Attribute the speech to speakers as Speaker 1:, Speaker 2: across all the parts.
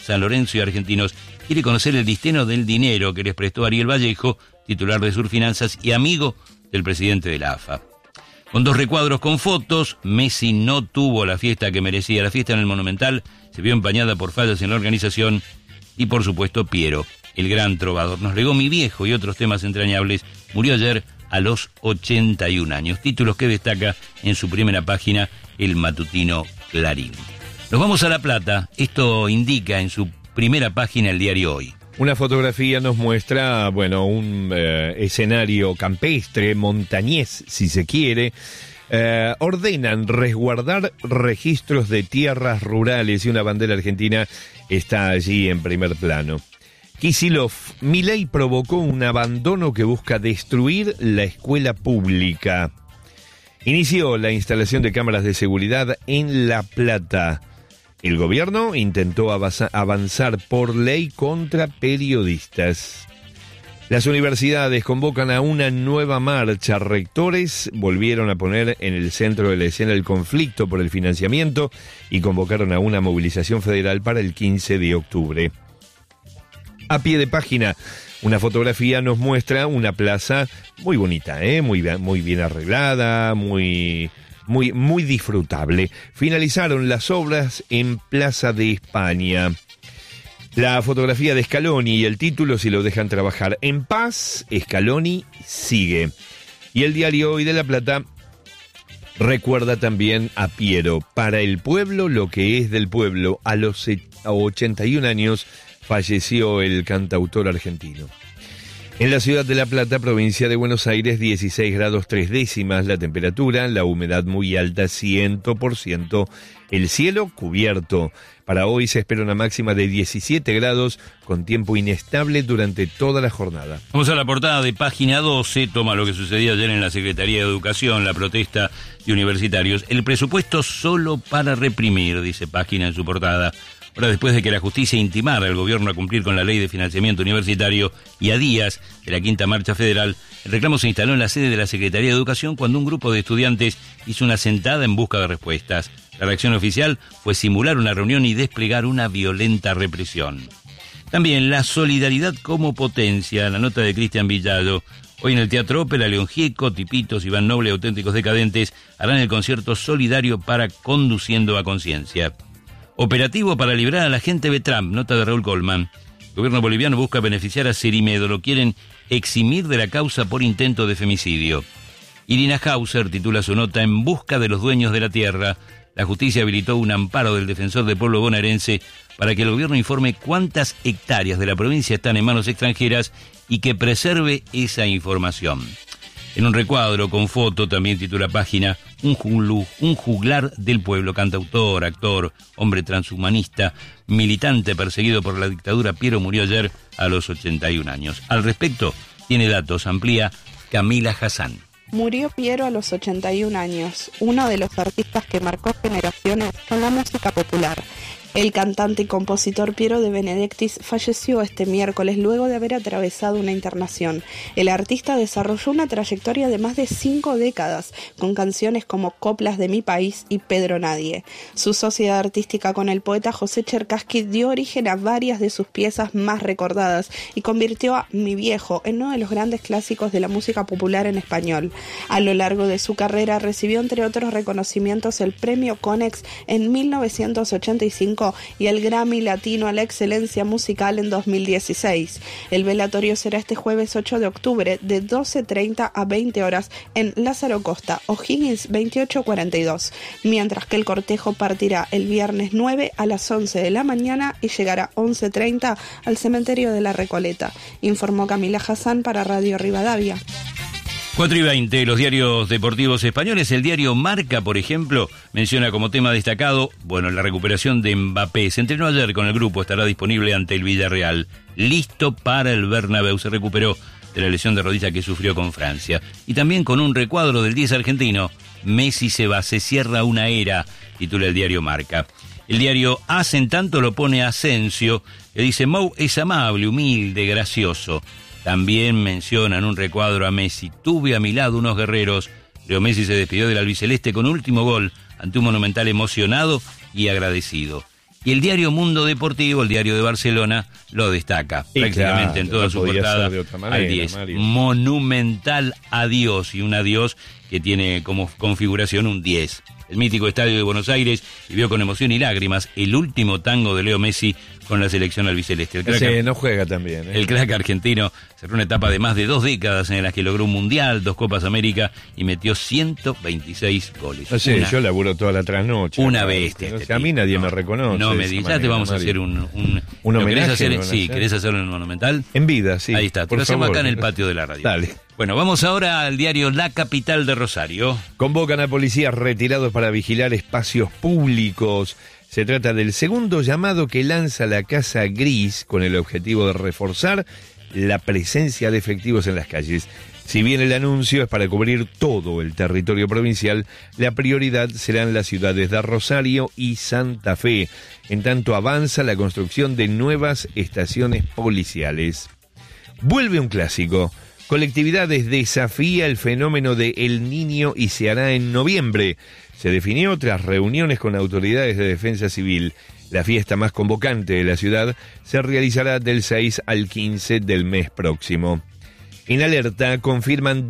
Speaker 1: San Lorenzo y Argentinos quiere conocer el destino del dinero que les prestó Ariel Vallejo, titular de Surfinanzas y amigo del presidente de la AFA. Con 2 recuadros con fotos, Messi no tuvo la fiesta que merecía. La fiesta en el Monumental se vio empañada por fallas en la organización y, por supuesto, Piero, el gran trovador. Nos legó Mi viejo y otros temas entrañables. Murió ayer a los 81 años. Títulos que destaca en su primera página el matutino Clarín. Nos vamos a La Plata. Esto indica en su primera página el diario Hoy.
Speaker 2: Una fotografía nos muestra, un escenario campestre, montañés, si se quiere. Ordenan resguardar registros de tierras rurales y una bandera argentina está allí en primer plano. Kicillof, Milei provocó un abandono que busca destruir la escuela pública. Inició la instalación de cámaras de seguridad en La Plata. El gobierno intentó avanzar por ley contra periodistas. Las universidades convocan a una nueva marcha. Rectores volvieron a poner en el centro de la escena el conflicto por el financiamiento y convocaron a una movilización federal para el 15 de octubre. A pie de página, una fotografía nos muestra una plaza muy bonita, muy bien arreglada, muy disfrutable. Finalizaron las obras en Plaza de España. La fotografía de Scaloni y el título, si lo dejan trabajar en paz, Scaloni sigue. Y el diario Hoy de La Plata recuerda también a Piero. Para el pueblo, lo que es del pueblo. A los 81 años falleció el cantautor argentino. En la ciudad de La Plata, provincia de Buenos Aires, 16 grados 3 décimas la temperatura, la humedad muy alta, 100%, el cielo cubierto. Para hoy se espera una máxima de 17 grados, con tiempo inestable durante toda la jornada.
Speaker 1: Vamos a la portada de página 12, toma lo que sucedió ayer en la Secretaría de Educación, la protesta de universitarios. El presupuesto solo para reprimir, dice página en su portada. Ahora, después de que la justicia intimara al gobierno a cumplir con la ley de financiamiento universitario y a días de la quinta marcha federal, el reclamo se instaló en la sede de la Secretaría de Educación cuando un grupo de estudiantes hizo una sentada en busca de respuestas. La reacción oficial fue simular una reunión y desplegar una violenta represión. También la solidaridad como potencia, la nota de Cristian Villado. Hoy en el Teatro Ópera, León Gieco, Tipitos, Iván Noble, Auténticos Decadentes harán el concierto solidario para Conduciendo a Conciencia. Operativo para librar a la gente de Trump, nota de Raúl Colman. El gobierno boliviano busca beneficiar a Cerimedo, lo quieren eximir de la causa por intento de femicidio. Irina Hauser titula su nota En busca de los dueños de la tierra. La justicia habilitó un amparo del defensor del pueblo bonaerense para que el gobierno informe cuántas hectáreas de la provincia están en manos extranjeras y que preserve esa información. En un recuadro con foto, también titula página, un juglar del pueblo, cantautor, actor, hombre transhumanista, militante perseguido por la dictadura. Piero murió ayer a los 81 años. Al respecto, tiene datos, amplía Camila Hassan.
Speaker 3: Murió Piero a los 81 años, uno de los artistas que marcó generaciones con la música popular. El cantante y compositor Piero de Benedictis falleció este miércoles luego de haber atravesado una internación. El artista desarrolló una trayectoria de más de 5 décadas, con canciones como Coplas de mi país y Pedro Nadie. Su sociedad artística con el poeta José Cherkassky dio origen a varias de sus piezas más recordadas y convirtió a Mi viejo en uno de los grandes clásicos de la música popular en español. A lo largo de su carrera recibió, entre otros reconocimientos, el premio Conex en 1985 y el Grammy Latino a la Excelencia Musical en 2016. El velatorio será este jueves 8 de octubre de 12:30 a 20 horas en Lázaro Costa, O'Higgins 2842, mientras que el cortejo partirá el viernes 9 a las 11 de la mañana y llegará 11:30 al cementerio de la Recoleta, informó Camila Hassan para Radio Rivadavia.
Speaker 1: 4:20, los diarios deportivos españoles. El diario Marca, por ejemplo, menciona como tema destacado, la recuperación de Mbappé. Se entrenó ayer con el grupo, estará disponible ante el Villarreal. Listo para el Bernabéu, se recuperó de la lesión de rodilla que sufrió con Francia. Y también con un recuadro del 10 argentino, Messi se va, se cierra una era, titula el diario Marca. El diario AS, en tanto, lo pone Asensio, que dice, Mou es amable, humilde, gracioso. También mencionan un recuadro a Messi. Tuve a mi lado unos guerreros. Leo Messi se despidió del albiceleste con último gol ante un Monumental emocionado y agradecido. Y el diario Mundo Deportivo, el diario de Barcelona, lo destaca prácticamente en toda su portada al 10.
Speaker 2: Mario.
Speaker 1: Monumental adiós, y un adiós que tiene como configuración un 10. El mítico estadio de Buenos Aires vivió con emoción y lágrimas el último tango de Leo Messi con la selección albiceleste.
Speaker 2: Sí, no juega tan bien.
Speaker 1: El crack argentino cerró una etapa de más de 2 décadas en las que logró un Mundial, 2 Copas América y metió 126 goles.
Speaker 2: No sé, yo laburo toda la trasnoche.
Speaker 1: Una bestia.
Speaker 2: No sé, a mí nadie me reconoce.
Speaker 1: No me digas, ya te vamos a hacer un
Speaker 2: homenaje.
Speaker 1: ¿Querés hacerlo en el Monumental?
Speaker 2: En vida, sí.
Speaker 1: Ahí está, te lo hacemos acá en el patio de la radio.
Speaker 2: Dale.
Speaker 1: Bueno, vamos ahora al diario La Capital de Rosario.
Speaker 2: Convocan a policías retirados para vigilar espacios públicos. Se trata del segundo llamado que lanza la Casa Gris con el objetivo de reforzar la presencia de efectivos en las calles. Si bien el anuncio es para cubrir todo el territorio provincial, la prioridad serán las ciudades de Rosario y Santa Fe, en tanto avanza la construcción de nuevas estaciones policiales. Vuelve un clásico. Colectividades desafía el fenómeno de El Niño y se hará en noviembre. Se definió tras reuniones con autoridades de defensa civil. La fiesta más convocante de la ciudad se realizará del 6 al 15 del mes próximo. En alerta confirman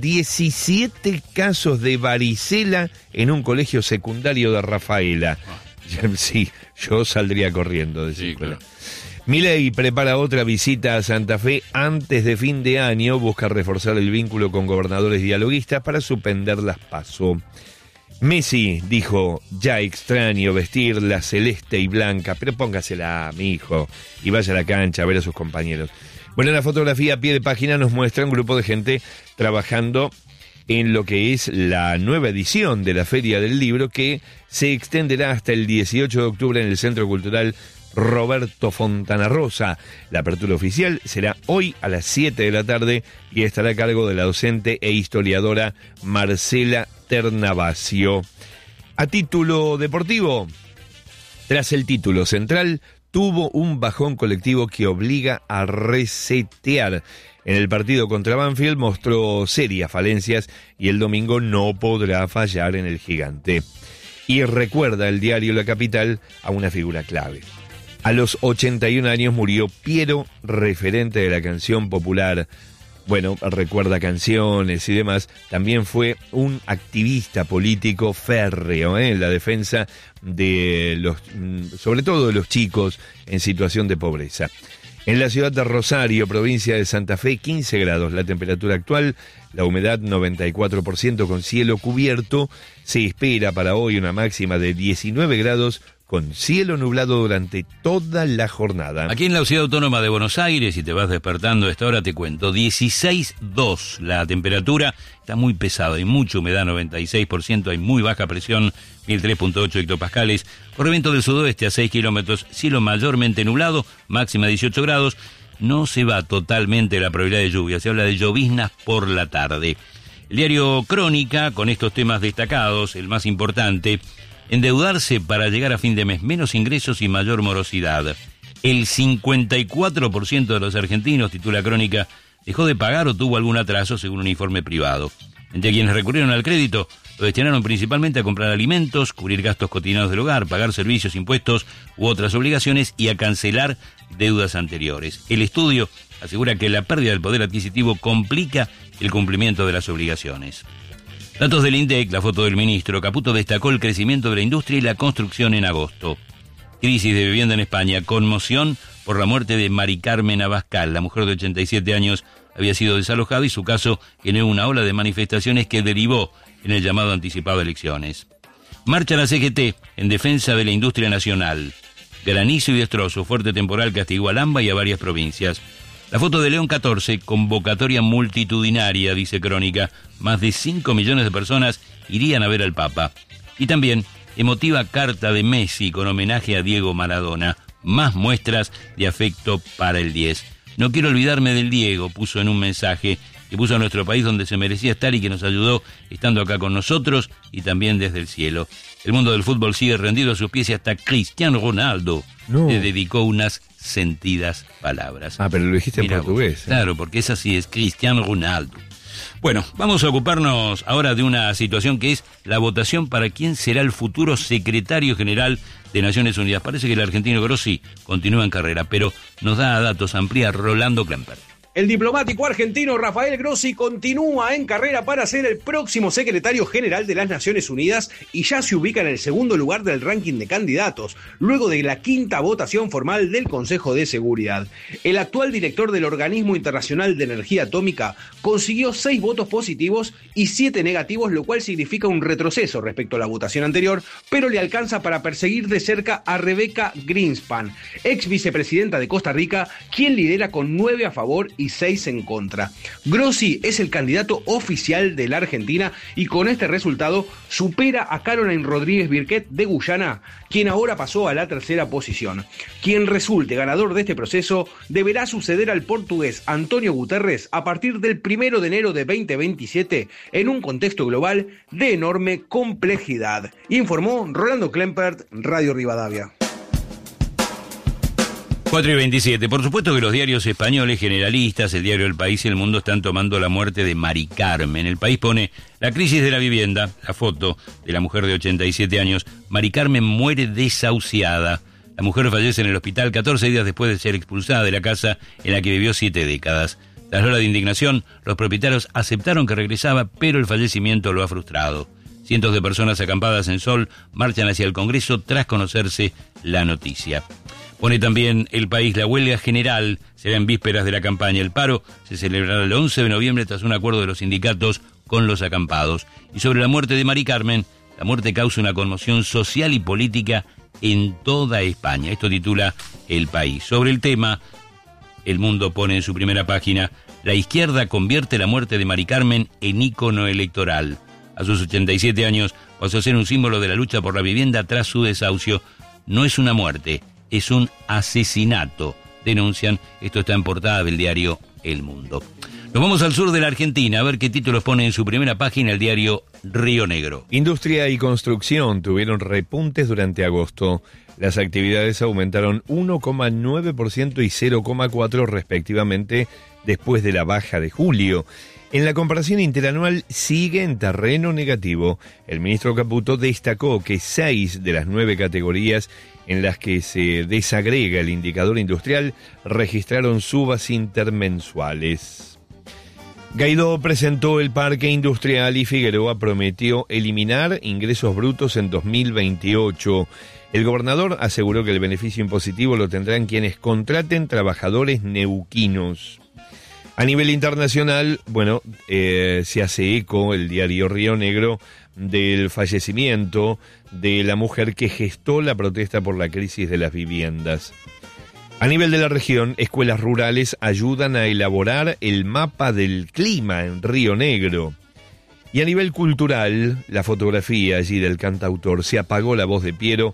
Speaker 2: 17 casos de varicela en un colegio secundario de Rafaela. Sí, yo saldría corriendo de esa escuela. Milei prepara otra visita a Santa Fe antes de fin de año. Busca reforzar el vínculo con gobernadores dialoguistas para suspender las PASO. Messi dijo: ya extraño vestir la celeste y blanca, pero póngasela, mi hijo, y vaya a la cancha a ver a sus compañeros. Bueno, la fotografía a pie de página nos muestra un grupo de gente trabajando en lo que es la nueva edición de la Feria del Libro, que se extenderá hasta el 18 de octubre en el Centro Cultural Roberto Fontana Rosa. La apertura oficial será hoy a las 7 de la tarde y estará a cargo de la docente e historiadora Marcela Ternavasio. A título deportivo, tras el título central, tuvo un bajón colectivo que obliga a resetear. En el partido contra Banfield mostró serias falencias y el domingo no podrá fallar en el Gigante. Y recuerda el diario La Capital a una figura clave. A los 81 años murió Piero, referente de la canción popular. Bueno, recuerda canciones y demás. También fue un activista político férreo en la defensa de los, sobre todo de los chicos en situación de pobreza. En la ciudad de Rosario, provincia de Santa Fe, 15 grados la temperatura actual, la humedad 94% con cielo cubierto. Se espera para hoy una máxima de 19 grados con cielo nublado durante toda la jornada.
Speaker 1: Aquí en la Ciudad Autónoma de Buenos Aires, si te vas despertando a esta hora, te cuento, 16,2 la temperatura, está muy pesado, hay mucha humedad, 96%, hay muy baja presión, 1003.8 hectopascales, por viento del sudoeste a 6 kilómetros, cielo mayormente nublado, máxima 18 grados, no se va totalmente la probabilidad de lluvia, se habla de lloviznas por la tarde. El diario Crónica, con estos temas destacados, el más importante: endeudarse para llegar a fin de mes, menos ingresos y mayor morosidad. El 54% de los argentinos, titula Crónica, dejó de pagar o tuvo algún atraso, según un informe privado. Entre quienes recurrieron al crédito, lo destinaron principalmente a comprar alimentos, cubrir gastos cotidianos del hogar, pagar servicios, impuestos u otras obligaciones y a cancelar deudas anteriores. El estudio asegura que la pérdida del poder adquisitivo complica el cumplimiento de las obligaciones. Datos del INDEC, la foto del ministro. Caputo destacó el crecimiento de la industria y la construcción en agosto. Crisis de vivienda en España, conmoción por la muerte de Mari Carmen Abascal. La mujer de 87 años había sido desalojada y su caso generó una ola de manifestaciones que derivó en el llamado anticipado a elecciones. Marcha la CGT en defensa de la industria nacional. Granizo y destrozo, fuerte temporal castigó a Lamba y a varias provincias. La foto de León 14, convocatoria multitudinaria, dice Crónica. Más de 5 millones de personas irían a ver al Papa. Y también, emotiva carta de Messi con homenaje a Diego Maradona. Más muestras de afecto para el 10. No quiero olvidarme del Diego, puso en un mensaje que puso a nuestro país donde se merecía estar y que nos ayudó estando acá con nosotros y también desde el cielo. El mundo del fútbol sigue rendido a sus pies y hasta Cristiano Ronaldo le dedicó unas sentidas palabras.
Speaker 2: Ah, pero lo dijiste en portugués.
Speaker 1: Claro, porque es así, es Cristiano Ronaldo. Bueno, vamos a ocuparnos ahora de una situación que es la votación para quién será el futuro secretario general de Naciones Unidas. Parece que el argentino Grossi continúa en carrera, pero nos da datos, amplía Rolando Klemper.
Speaker 4: El diplomático argentino Rafael Grossi continúa en carrera para ser el próximo secretario general de las Naciones Unidas y ya se ubica en el segundo lugar del ranking de candidatos, luego de la quinta votación formal del Consejo de Seguridad. El actual director del Organismo Internacional de Energía Atómica consiguió 6 votos positivos y 7 negativos, lo cual significa un retroceso respecto a la votación anterior, pero le alcanza para perseguir de cerca a Rebecca Greenspan, ex vicepresidenta de Costa Rica, quien lidera con 9 a favor y 6 en contra. Grossi es el candidato oficial de la Argentina y con este resultado supera a Caroline Rodríguez Birquet de Guyana, quien ahora pasó a la tercera posición. Quien resulte ganador de este proceso deberá suceder al portugués Antonio Guterres a partir del 1 de enero de 2027 en un contexto global de enorme complejidad. Informó Rolando Klempert, Radio Rivadavia.
Speaker 1: 4:27. Por supuesto que los diarios españoles generalistas, el diario El País y El Mundo están tomando la muerte de Mari Carmen. El País pone la crisis de la vivienda, la foto de la mujer de 87 años. Mari Carmen muere desahuciada. La mujer fallece en el hospital 14 días después de ser expulsada de la casa en la que vivió 7 décadas. Tras la ola de indignación, los propietarios aceptaron que regresaba, pero el fallecimiento lo ha frustrado. Cientos de personas acampadas en Sol marchan hacia el Congreso tras conocerse la noticia. Pone también El País, la huelga general será en vísperas de la campaña. El paro se celebrará el 11 de noviembre tras un acuerdo de los sindicatos con los acampados. Y sobre la muerte de Mari Carmen, la muerte causa una conmoción social y política en toda España. Esto titula El País. Sobre el tema, El Mundo pone en su primera página: la izquierda convierte la muerte de Mari Carmen en ícono electoral. A sus 87 años pasó a ser un símbolo de la lucha por la vivienda tras su desahucio. No es una muerte, es un asesinato, denuncian. Esto está en portada del diario El Mundo. Nos vamos al sur de la Argentina a ver qué títulos pone en su primera página el diario Río Negro.
Speaker 2: Industria y construcción tuvieron repuntes durante agosto. Las actividades aumentaron 1,9% y 0,4% respectivamente después de la baja de julio. En la comparación interanual sigue en terreno negativo. El ministro Caputo destacó que 6 de las 9 categorías en las que se desagrega el indicador industrial registraron subas intermensuales. Guaidó presentó el parque industrial y Figueroa prometió eliminar ingresos brutos en 2028. El gobernador aseguró que el beneficio impositivo lo tendrán quienes contraten trabajadores neuquinos. A nivel internacional, se hace eco el diario Río Negro del fallecimiento de la mujer que gestó la protesta por la crisis de las viviendas. A nivel de la región, escuelas rurales ayudan a elaborar el mapa del clima en Río Negro. Y a nivel cultural, la fotografía allí del cantautor, se apagó la voz de Piero,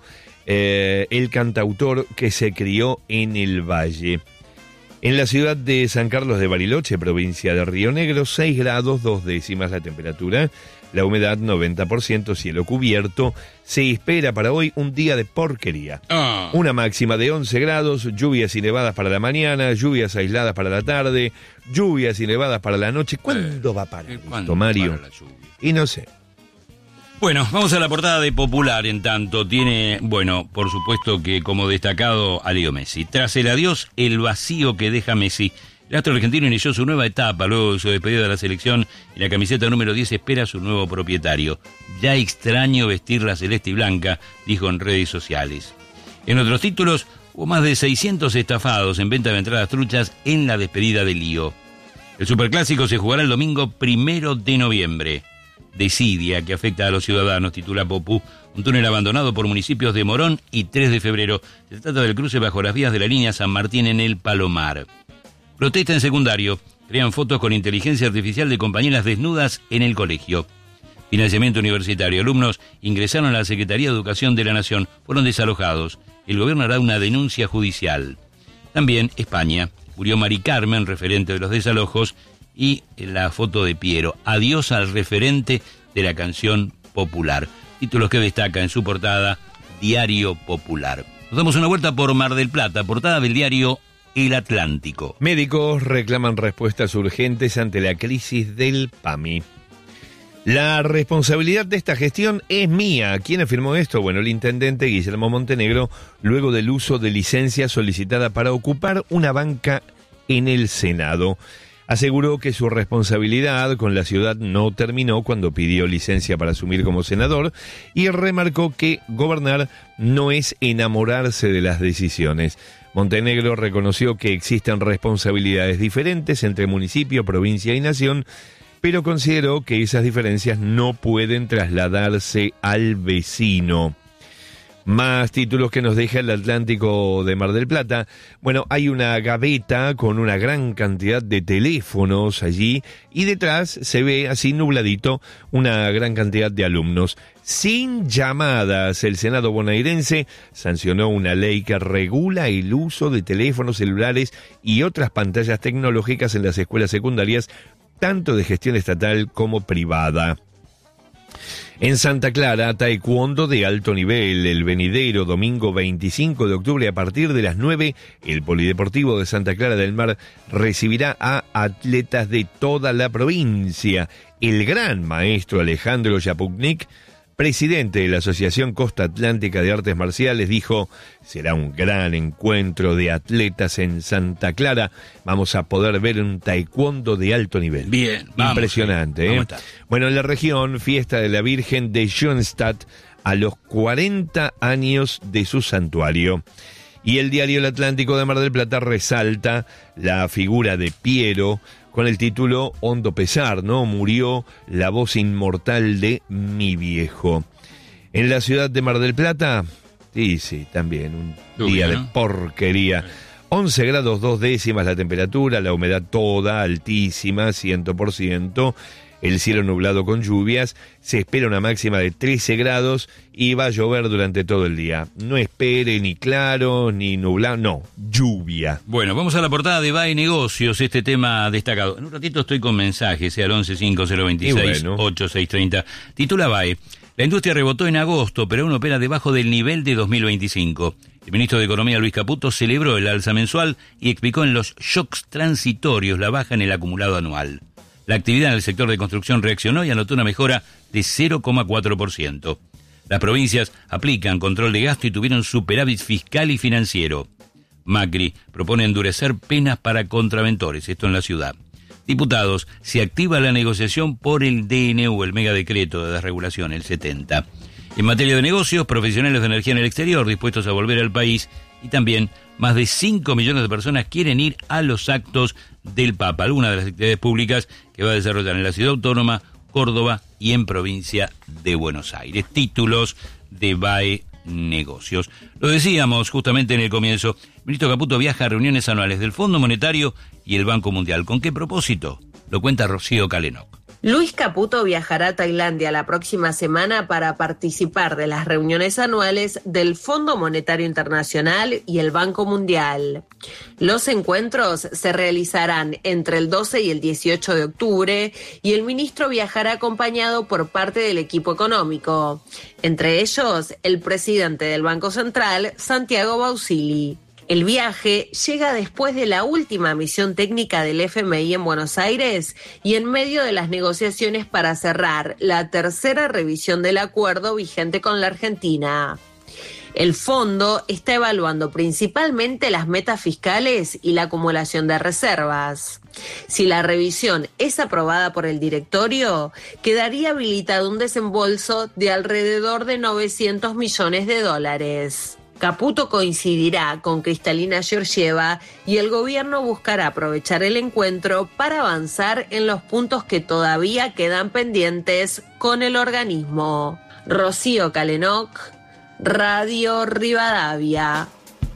Speaker 2: el cantautor que se crió en el Valle. En la ciudad de San Carlos de Bariloche, provincia de Río Negro, 6 grados 2 décimas la temperatura, la humedad 90%, cielo cubierto. Se espera para hoy un día de porquería. Una máxima de 11 grados, lluvias y nevadas para la mañana, lluvias aisladas para la tarde, lluvias y nevadas para la noche. ¿Cuándo va a parar esto, Mario? Y no sé.
Speaker 1: Bueno, vamos a la portada de Popular. En tanto, tiene, por supuesto que como destacado a Leo Messi. Tras el adiós, el vacío que deja Messi. El astro argentino inició su nueva etapa luego de su despedida de la selección y la camiseta número 10 espera a su nuevo propietario. Ya extraño vestir la celeste y blanca, dijo en redes sociales. En otros títulos, hubo más de 600 estafados en venta de entradas truchas en la despedida de Lío. El superclásico se jugará el domingo 1 de noviembre. Desidia que afecta a los ciudadanos, titula Popú. Un túnel abandonado por municipios de Morón y 3 de febrero. Se trata del cruce bajo las vías de la línea San Martín en el Palomar. Protesta en secundario. Crean fotos con inteligencia artificial de compañeras desnudas en el colegio. Financiamiento universitario. Alumnos ingresaron a la Secretaría de Educación de la Nación. Fueron desalojados. El gobierno hará una denuncia judicial. También España. Murió Mari Carmen, referente de los desalojos. Y la foto de Piero. Adiós al referente de la canción popular. Títulos que destaca en su portada Diario Popular. Nos damos una vuelta por Mar del Plata. Portada del diario el Atlántico.
Speaker 2: Médicos reclaman respuestas urgentes ante la crisis del PAMI. La responsabilidad de esta gestión es mía. ¿Quién afirmó esto? Bueno, el intendente Guillermo Montenegro, luego del uso de licencia solicitada para ocupar una banca en el Senado. Aseguró que su responsabilidad con la ciudad no terminó cuando pidió licencia para asumir como senador y remarcó que gobernar no es enamorarse de las decisiones. Montenegro reconoció que existen responsabilidades diferentes entre municipio, provincia y nación, pero consideró que esas diferencias no pueden trasladarse al vecino. Más títulos que nos deja el Atlántico de Mar del Plata. Bueno, hay una gaveta con una gran cantidad de teléfonos allí y detrás se ve así nubladito una gran cantidad de alumnos. Sin llamadas, el Senado bonaerense sancionó una ley que regula el uso de teléfonos celulares y otras pantallas tecnológicas en las escuelas secundarias, tanto de gestión estatal como privada. En Santa Clara, taekwondo de alto nivel. El venidero domingo 25 de octubre a partir de las 9, el Polideportivo de Santa Clara del Mar recibirá a atletas de toda la provincia. El gran maestro Alejandro Yapuknik, presidente de la Asociación Costa Atlántica de Artes Marciales, dijo: será un gran encuentro de atletas en Santa Clara. Vamos a poder ver un taekwondo de alto nivel.
Speaker 1: Bien, vamos,
Speaker 2: impresionante,
Speaker 1: vamos
Speaker 2: ¿eh? Bueno, en la región, fiesta de la Virgen de Schoenstatt a los 40 años de su santuario. Y el diario El Atlántico de Mar del Plata resalta la figura de Piero con el título Hondo pesar, ¿no? Murió la voz inmortal de mi viejo. En la ciudad de Mar del Plata, sí, también un día de porquería. 11 grados 2 décimas la temperatura, la humedad toda altísima, 100%. El cielo nublado con lluvias, se espera una máxima de 13 grados y va a llover durante todo el día. No espere ni claro ni nublado, no, lluvia.
Speaker 1: Bueno, vamos a la portada de BAE Negocios, este tema destacado. En un ratito estoy con mensajes, al 1150268630. Titula BAE: la industria rebotó en agosto, pero aún opera debajo del nivel de 2025. El ministro de Economía, Luis Caputo, celebró el alza mensual y explicó en los shocks transitorios la baja en el acumulado anual. La actividad en el sector de construcción reaccionó y anotó una mejora de 0,4%. Las provincias aplican control de gasto y tuvieron superávit fiscal y financiero. Macri propone endurecer penas para contraventores, esto en la ciudad. Diputados, se activa la negociación por el DNU, el megadecreto de desregulación, el 70. En materia de negocios, profesionales de energía en el exterior dispuestos a volver al país y también más de 5 millones de personas quieren ir a los actos del Papa, algunas de las actividades públicas que va a desarrollar en la Ciudad Autónoma, Córdoba y en provincia de Buenos Aires. Títulos de BAE Negocios. Lo decíamos justamente en el comienzo, el ministro Caputo viaja a reuniones anuales del Fondo Monetario y el Banco Mundial. ¿Con qué propósito? Lo cuenta Rocío Calenoc.
Speaker 5: Luis Caputo viajará a Tailandia la próxima semana para participar de las reuniones anuales del Fondo Monetario Internacional y el Banco Mundial. Los encuentros se realizarán entre el 12 y el 18 de octubre y el ministro viajará acompañado por parte del equipo económico, entre ellos el presidente del Banco Central, Santiago Bausili. El viaje llega después de la última misión técnica del FMI en Buenos Aires y en medio de las negociaciones para cerrar la tercera revisión del acuerdo vigente con la Argentina. El fondo está evaluando principalmente las metas fiscales y la acumulación de reservas. Si la revisión es aprobada por el directorio, quedaría habilitado un desembolso de alrededor de $900 millones. Caputo coincidirá con Cristalina Georgieva y el gobierno buscará aprovechar el encuentro para avanzar en los puntos que todavía quedan pendientes con el organismo. Rocío Calenoc, Radio Rivadavia.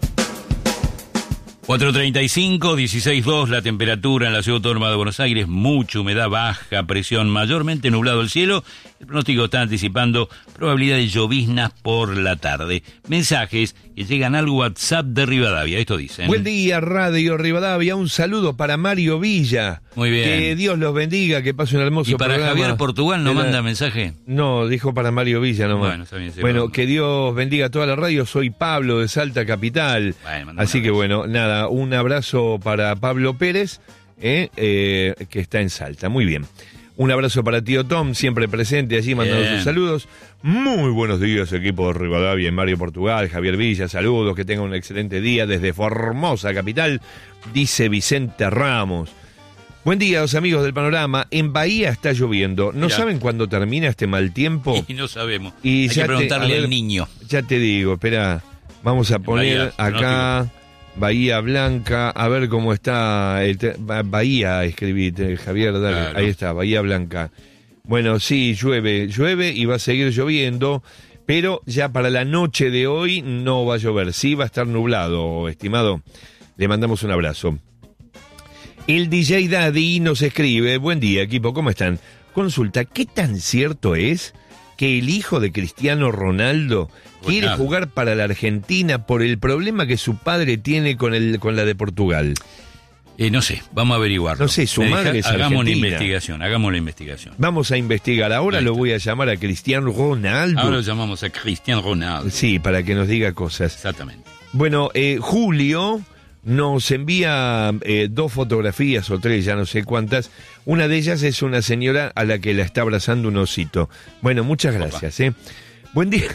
Speaker 1: 4:35, 16:2 la temperatura en la Ciudad Autónoma de Buenos Aires, mucha humedad, baja presión, mayormente nublado el cielo El pronóstico está anticipando probabilidad de lloviznas por la tarde. Mensajes que llegan al WhatsApp de Rivadavia. Esto dicen.
Speaker 2: Buen día, Radio Rivadavia. Un saludo para Mario Villa.
Speaker 1: Muy bien.
Speaker 2: Que Dios los bendiga, que pase un hermoso
Speaker 1: ¿Y para
Speaker 2: programa.
Speaker 1: Javier Portugal no manda mensaje?
Speaker 2: No, dijo para Mario Villa nomás.
Speaker 1: Bueno, está bien, sí,
Speaker 2: bueno,
Speaker 1: perdón.
Speaker 2: que Dios bendiga a toda la radio. Soy Pablo de Salta Capital.
Speaker 1: Bueno, manda
Speaker 2: Así
Speaker 1: un
Speaker 2: que
Speaker 1: abrazo.
Speaker 2: bueno, nada, un abrazo para Pablo Pérez, que está en Salta. Muy bien. Un abrazo para tío Tom, siempre presente allí, mandando
Speaker 1: Bien.
Speaker 2: sus saludos. Muy buenos días, equipo de Rivadavia en Mario Portugal. Javier Villa, saludos, que tengan un excelente día desde Formosa Capital, dice Vicente Ramos. Buen día, los amigos del panorama. En Bahía está lloviendo. ¿No
Speaker 1: Mirá.
Speaker 2: saben cuándo termina este mal tiempo?
Speaker 1: Y no sabemos.
Speaker 2: Y
Speaker 1: Hay
Speaker 2: ya
Speaker 1: que preguntarle
Speaker 2: a ver,
Speaker 1: al niño.
Speaker 2: Ya te digo, espera, vamos a poner
Speaker 1: Bahía,
Speaker 2: acá Bahía Blanca, a ver cómo está Bahía, escribí, Javier, dale,
Speaker 1: Claro.
Speaker 2: ahí está, Bahía Blanca. Bueno, sí, llueve y va a seguir lloviendo, pero ya para la noche de hoy no va a llover, sí va a estar nublado, estimado. Le mandamos un abrazo. El DJ Daddy nos escribe, buen día equipo, ¿cómo están? Consulta, ¿qué tan cierto es que el hijo de Cristiano Ronaldo quiere
Speaker 1: nada.
Speaker 2: jugar para la Argentina por el problema que su padre tiene con la de Portugal?
Speaker 1: No sé, vamos a averiguarlo.
Speaker 2: No sé, su
Speaker 1: Me
Speaker 2: madre es
Speaker 1: hagamos la
Speaker 2: argentina.
Speaker 1: hagamos la investigación.
Speaker 2: Vamos a investigar, ahora
Speaker 1: Ahí
Speaker 2: lo
Speaker 1: está.
Speaker 2: voy a llamar a Cristiano Ronaldo.
Speaker 1: Ahora lo llamamos a Cristiano Ronaldo.
Speaker 2: Sí, para que nos diga cosas.
Speaker 1: Exactamente.
Speaker 2: Bueno, Julio nos envía 2 fotografías o 3, ya no sé cuántas. Una de ellas es una señora a la que la está abrazando un osito. Bueno, muchas gracias. Buen día.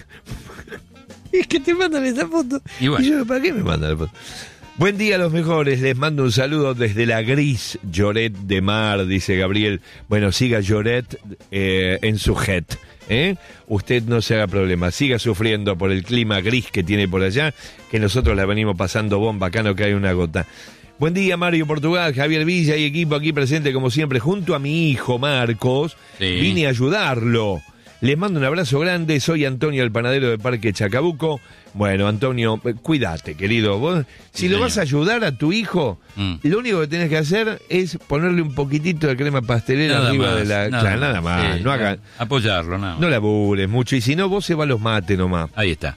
Speaker 2: Es que te mandan esa foto.
Speaker 1: Y bueno.
Speaker 2: yo, ¿para qué me mandan la foto? Buen día, los mejores. Les mando un saludo desde la gris Lloret de Mar, dice Gabriel. Bueno, siga Lloret en su jet. Usted no se haga problema, siga sufriendo por el clima gris que tiene por allá, que nosotros la venimos pasando bomba, acá no cae una gota. Buen día, Mario Portugal, Javier Villa y equipo aquí presente como siempre, junto a mi hijo Marcos.
Speaker 1: Sí.
Speaker 2: Vine a ayudarlo. Les mando un abrazo grande, soy Antonio, el panadero de Parque Chacabuco. Bueno, Antonio, cuídate, querido. Vos, si
Speaker 1: Sí,
Speaker 2: lo
Speaker 1: señor.
Speaker 2: vas a ayudar a tu hijo, lo único que tenés que hacer es ponerle un poquitito de crema pastelera
Speaker 1: Nada
Speaker 2: arriba
Speaker 1: más,
Speaker 2: de la...
Speaker 1: nada
Speaker 2: Claro, nada más,
Speaker 1: Sí,
Speaker 2: no hagan...
Speaker 1: apoyarlo, nada más.
Speaker 2: No labures mucho, y si no, vos se va a los mates nomás.
Speaker 1: Ahí está.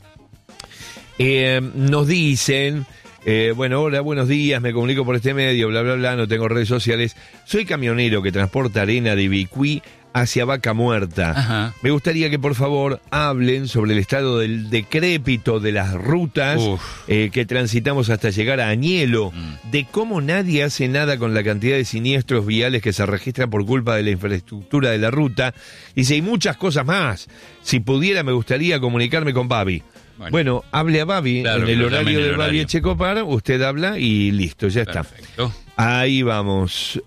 Speaker 2: Nos dicen, bueno, hola, buenos días, me comunico por este medio, bla, bla, bla, no tengo redes sociales. Soy camionero que transporta arena de Ibicuí hacia Vaca Muerta.
Speaker 1: Ajá.
Speaker 2: Me gustaría que por favor hablen sobre el estado del decrépito de las rutas que transitamos hasta llegar a Añelo, de cómo nadie hace nada con la cantidad de siniestros viales que se registran por culpa de la infraestructura de la ruta. Dice, y muchas cosas más. Si pudiera, me gustaría comunicarme con Babi. Bueno, hable a Babi,
Speaker 1: Claro,
Speaker 2: en
Speaker 1: que
Speaker 2: el
Speaker 1: lo llame
Speaker 2: horario
Speaker 1: en el
Speaker 2: de Babi
Speaker 1: horario.
Speaker 2: Echecopar, usted habla y listo, ya está.
Speaker 1: Perfecto.
Speaker 2: Ahí vamos.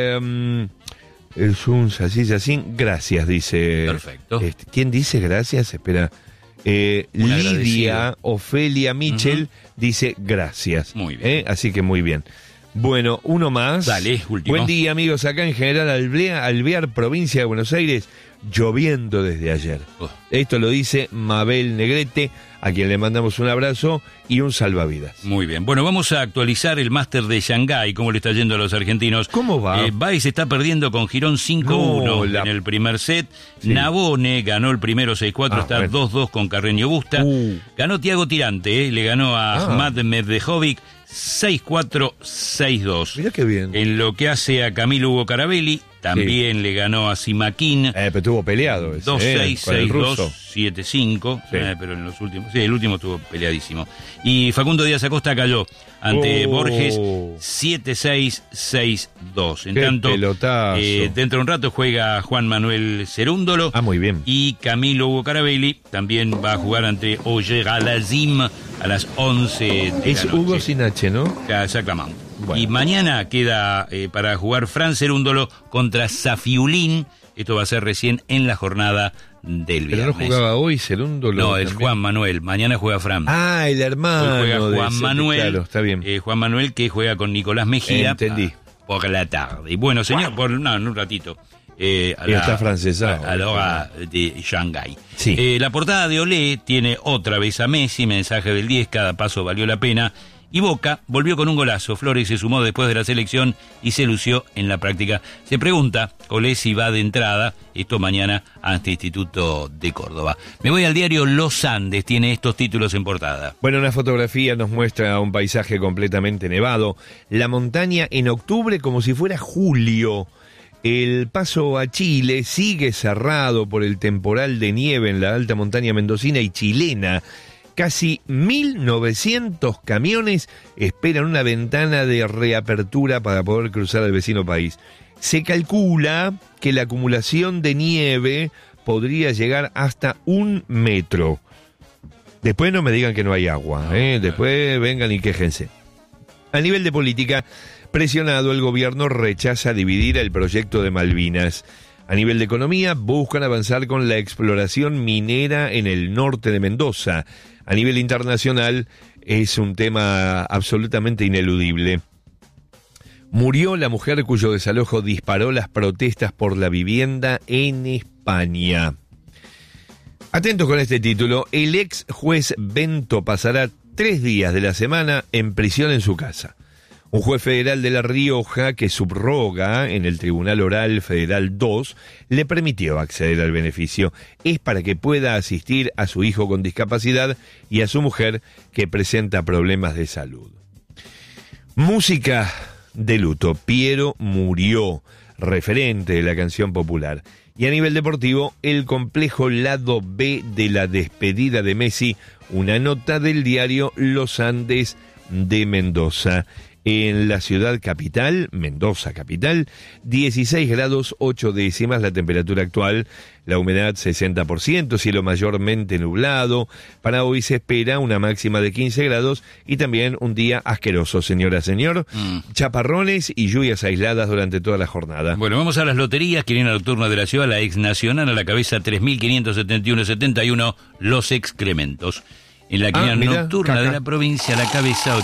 Speaker 2: Es un así, gracias, dice.
Speaker 1: Perfecto.
Speaker 2: ¿Quién dice gracias? Espera. Lidia
Speaker 1: agradecido.
Speaker 2: Ofelia Michel dice gracias.
Speaker 1: Muy bien.
Speaker 2: Así que muy bien. Bueno, uno más.
Speaker 1: Dale, último.
Speaker 2: Buen día, amigos. Acá en General Alvear, provincia de Buenos Aires, lloviendo desde ayer. Esto lo dice Mabel Negrete, a quien le mandamos un abrazo y un salvavidas.
Speaker 1: Muy bien. Bueno, vamos a actualizar el máster de Shanghái, cómo le está yendo a los argentinos.
Speaker 2: ¿Cómo va?
Speaker 1: Baez está perdiendo con Girón 5-1 en el primer set.
Speaker 2: Sí.
Speaker 1: Navone ganó el primero 6-4, está
Speaker 2: bueno.
Speaker 1: 2-2 con Carreño Busta. Ganó Tiago Tirante, le ganó a Ahmad Medvejovic 6-4, 6-2.
Speaker 2: Mirá qué bien.
Speaker 1: En lo que hace a Camilo Hugo Carabelli, también le ganó a Simakin.
Speaker 2: Pero estuvo peleado ese,
Speaker 1: 2-6,
Speaker 2: con el
Speaker 1: 6-2,
Speaker 2: ruso.
Speaker 1: 7-5,
Speaker 2: Sí.
Speaker 1: pero en los últimos, el último estuvo peleadísimo. Y Facundo Díaz Acosta cayó ante Borges 7-6, 6-2. En
Speaker 2: Qué
Speaker 1: tanto,
Speaker 2: pelotazo.
Speaker 1: dentro de un rato juega Juan Manuel Cerúndolo.
Speaker 2: Muy bien.
Speaker 1: Y Camilo Hugo Carabelli también va a jugar ante Oyer Alazim a las 11 de
Speaker 2: Es
Speaker 1: la noche.
Speaker 2: Hugo sin H, ¿no?
Speaker 1: Exactamente.
Speaker 2: Bueno.
Speaker 1: Y mañana queda para jugar Fran Cerúndolo contra Safiulín. Esto va a ser recién en la jornada del
Speaker 2: Pero no
Speaker 1: viernes.
Speaker 2: jugaba hoy Cerúndolo.
Speaker 1: No, el
Speaker 2: también.
Speaker 1: Juan Manuel. Mañana juega Fran.
Speaker 2: Ah, el hermano.
Speaker 1: Hoy juega
Speaker 2: de
Speaker 1: Juan
Speaker 2: ese,
Speaker 1: Manuel.
Speaker 2: Claro, está bien.
Speaker 1: Juan Manuel que juega con Nicolás Mejía.
Speaker 2: Entendí.
Speaker 1: Por la tarde. Y bueno, señor, en un ratito.
Speaker 2: Está francesado.
Speaker 1: A la hora de Shanghái.
Speaker 2: Sí.
Speaker 1: La portada de Olé tiene otra vez a Messi, mensaje del 10, cada paso valió la pena. Y Boca volvió con un golazo. Flores se sumó después de la selección y se lució en la práctica. Se pregunta, Colesi va de entrada, esto mañana ante Instituto de Córdoba. Me voy al diario Los Andes, tiene estos títulos en portada.
Speaker 2: Bueno, una fotografía nos muestra un paisaje completamente nevado. La montaña en octubre como si fuera julio. El paso a Chile sigue cerrado por el temporal de nieve en la alta montaña mendocina y chilena. Casi 1.900 camiones esperan una ventana de reapertura para poder cruzar al vecino país. Se calcula que la acumulación de nieve podría llegar hasta 1 metro. Después no me digan que no hay agua, después vengan y quéjense. A nivel de política, presionado, el gobierno rechaza dividir el proyecto de Malvinas. A nivel de economía, buscan avanzar con la exploración minera en el norte de Mendoza. A nivel internacional, es un tema absolutamente ineludible. Murió la mujer cuyo desalojo disparó las protestas por la vivienda en España. Atentos con este título, el ex juez Bento pasará 3 días de la semana en prisión en su casa. Un juez federal de La Rioja que subroga en el Tribunal Oral Federal 2 le permitió acceder al beneficio. Es para que pueda asistir a su hijo con discapacidad y a su mujer que presenta problemas de salud. Música de luto. Piero murió, referente de la canción popular. Y a nivel deportivo, el complejo lado B de la despedida de Messi, una nota del diario Los Andes de Mendoza. En la ciudad capital, Mendoza capital, 16 grados 8 décimas la temperatura actual, la humedad 60%, cielo mayormente nublado. Para hoy se espera una máxima de 15 grados y también un día asqueroso, señora, señor. Chaparrones y lluvias aisladas durante toda la jornada.
Speaker 1: Bueno, vamos a las loterías. Quiniela nocturna de la ciudad, la ex nacional a la cabeza 3.571,71, los excrementos. En la quiniela nocturna
Speaker 2: caca
Speaker 1: de la provincia, a la cabeza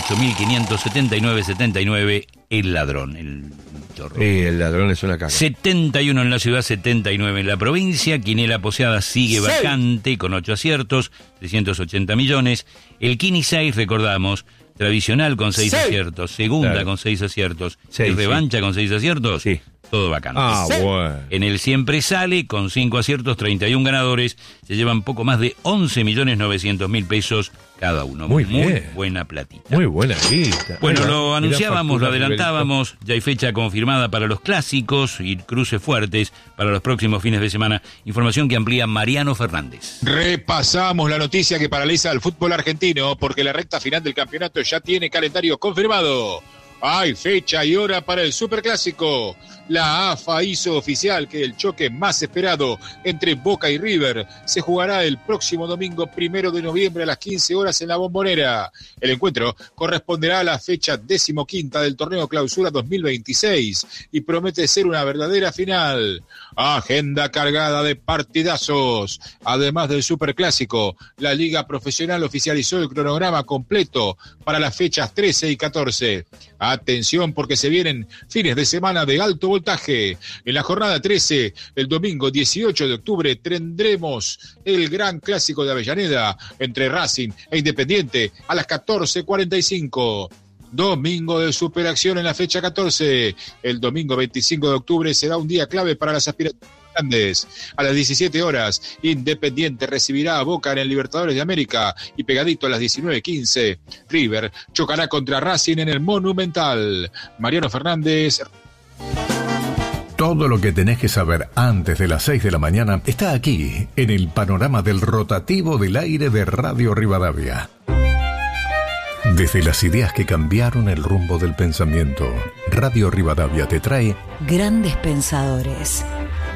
Speaker 1: 8.579,79, el ladrón, el chorro.
Speaker 2: El ladrón es una caca.
Speaker 1: 71 en la ciudad, 79 en la provincia. Quiniela Poseada sigue vacante con 8 aciertos, 380 millones. El Kini 6, recordamos, tradicional con 6 aciertos, segunda
Speaker 2: claro.
Speaker 1: con 6 aciertos,
Speaker 2: Sí,
Speaker 1: y revancha con 6 aciertos.
Speaker 2: Sí.
Speaker 1: Todo vacante.
Speaker 2: Bueno.
Speaker 1: En el Siempre Sale, con 5 aciertos, 31 ganadores, se llevan poco más de 11.900.000 pesos cada uno.
Speaker 2: Muy bien.
Speaker 1: Buena platita.
Speaker 2: Muy buena lista.
Speaker 1: Bueno, lo anunciábamos, lo
Speaker 2: factura,
Speaker 1: adelantábamos, ya hay fecha confirmada para los clásicos y cruces fuertes para los próximos fines de semana. Información que amplía Mariano Fernández.
Speaker 6: Repasamos la noticia que paraliza al fútbol argentino porque la recta final del campeonato ya tiene calendario confirmado. Hay fecha y hora para el Superclásico. La AFA hizo oficial que el choque más esperado entre Boca y River se jugará el próximo domingo 1 de noviembre a las 15 horas en la Bombonera. El encuentro corresponderá a la fecha 15ª del torneo Clausura 2026 y promete ser una verdadera final. Agenda cargada de partidazos. Además del Superclásico, la Liga Profesional oficializó el cronograma completo para las fechas 13 y 14. Atención porque se vienen fines de semana de alto voltaje. En la jornada 13, el domingo 18 de octubre, tendremos el gran clásico de Avellaneda entre Racing e Independiente a las 14:45. Domingo de superacción en la fecha 14. El domingo 25 de octubre será un día clave para las aspiraciones grandes. A las 17 horas, Independiente recibirá a Boca en el Libertadores de América y pegadito a las 19:15, River chocará contra Racing en el Monumental. Mariano Fernández.
Speaker 7: Todo lo que tenés que saber antes de las 6 de la mañana está aquí, en el panorama del rotativo del aire de Radio Rivadavia. Desde las ideas que cambiaron el rumbo del pensamiento, Radio Rivadavia te trae
Speaker 8: Grandes Pensadores.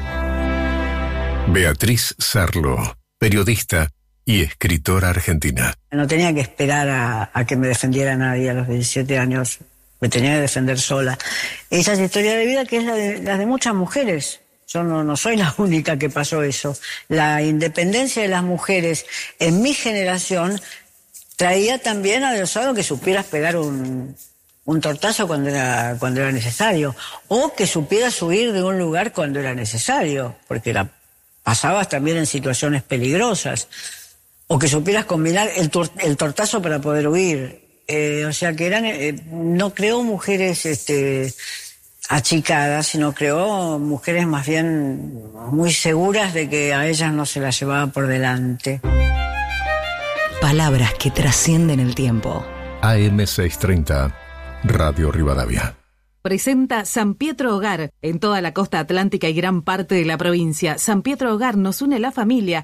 Speaker 7: Beatriz Sarlo, periodista y escritora argentina.
Speaker 9: No tenía que esperar a que me defendiera nadie a los 17 años. Me tenía que defender sola. Esa es la historia de vida que es la de muchas mujeres. Yo no soy la única que pasó eso. La independencia de las mujeres en mi generación traía también adosado que supieras pegar un tortazo cuando era necesario, o que supieras huir de un lugar cuando era necesario, porque pasabas también en situaciones peligrosas, o que supieras combinar el tortazo para poder huir. O sea que eran, no creó mujeres achicadas, sino creó mujeres más bien muy seguras de que a ellas no se las llevaba por delante.
Speaker 8: Palabras que trascienden el tiempo.
Speaker 7: AM630, Radio Rivadavia.
Speaker 10: Presenta San Pietro Hogar en toda la costa atlántica y gran parte de la provincia. San Pietro Hogar nos une la familia.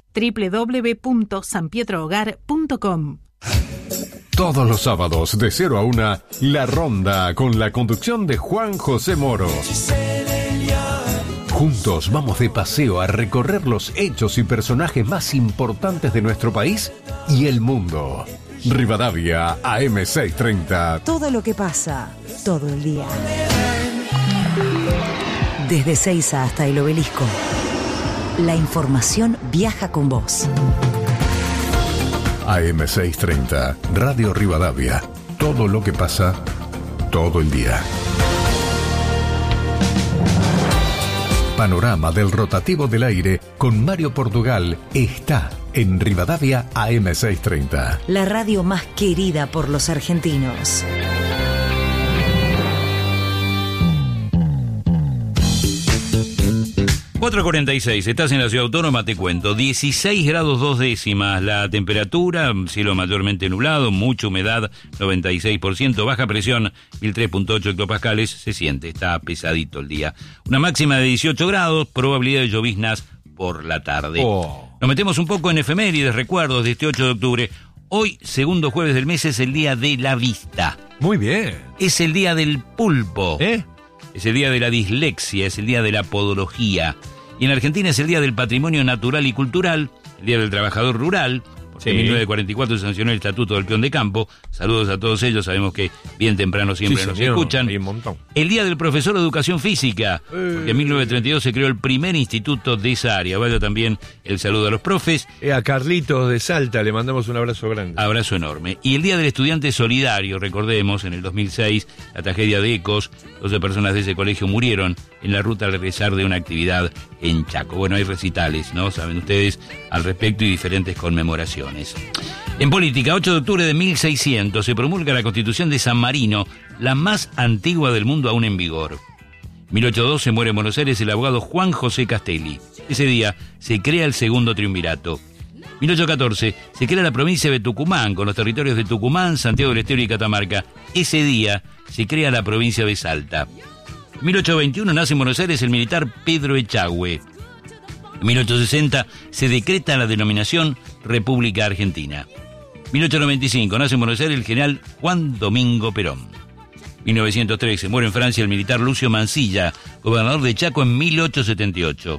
Speaker 10: www.sanpietrohogar.com.
Speaker 7: Todos los sábados de 0 a 1, La Ronda, con la conducción de Juan José Moro. Juntos vamos de paseo a recorrer los hechos y personajes más importantes de nuestro país y el mundo. Rivadavia, AM630.
Speaker 8: Todo lo que pasa, todo el día. Desde Seiza hasta el Obelisco. La información viaja con vos.
Speaker 7: AM630, Radio Rivadavia. Todo lo que pasa, todo el día. Panorama del rotativo del aire con Mario Portugal está en Rivadavia AM630.
Speaker 8: La radio más querida por los argentinos.
Speaker 1: 4:46, estás en la Ciudad Autónoma, te cuento. 16 grados 2 décimas la temperatura, cielo mayormente nublado, mucha humedad, 96%, baja presión, 1003.8 hectopascales, se siente, está pesadito el día. Una máxima de 18 grados, probabilidad de lloviznas por la tarde. Nos metemos un poco en efemérides, recuerdos de este 8 de octubre. Hoy, segundo jueves del mes, es el día de la vista.
Speaker 2: Muy bien.
Speaker 1: Es el día del pulpo. Es el día de la dislexia, es el día de la podología. Y en Argentina es el Día del Patrimonio Natural y Cultural, el Día del Trabajador Rural, porque en 1944 se sancionó el Estatuto del Peón de Campo. Saludos a todos ellos, sabemos que bien temprano siempre nos escuchan.
Speaker 2: Hay un montón.
Speaker 1: El Día del Profesor de Educación Física, porque en 1932 se creó el primer instituto de esa área. Vaya también el saludo a los profes.
Speaker 2: A Carlitos de Salta le mandamos un abrazo grande.
Speaker 1: Abrazo enorme. Y el Día del Estudiante Solidario, recordemos, en el 2006, la tragedia de Ecos, 12 personas de ese colegio murieron en la ruta al regresar de una actividad en Chaco. Bueno, hay recitales, ¿no? Saben ustedes al respecto y diferentes conmemoraciones. En política, 8 de octubre de 1600 se promulga la Constitución de San Marino, la más antigua del mundo aún en vigor. 1812 muere en Buenos Aires el abogado Juan José Castelli. Ese día se crea el segundo triunvirato. 1814 se crea la provincia de Tucumán, con los territorios de Tucumán, Santiago del Estero y Catamarca. Ese día se crea la provincia de Salta. 1821 nace en Buenos Aires el militar Pedro Echagüe. En 1860 se decreta la denominación República Argentina. 1895 nace en Buenos Aires el general Juan Domingo Perón. 1913 muere en Francia el militar Lucio Mansilla, gobernador de Chaco en 1878.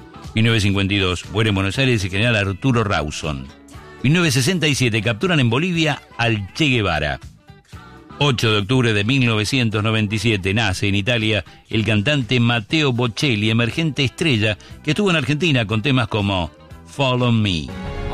Speaker 1: 1952 muere en Buenos Aires el general Arturo Rawson. 1967 capturan en Bolivia al Che Guevara. 8 de octubre de 1997 nace en Italia el cantante Matteo Bocelli, emergente estrella que estuvo en Argentina con temas como Fall on Me.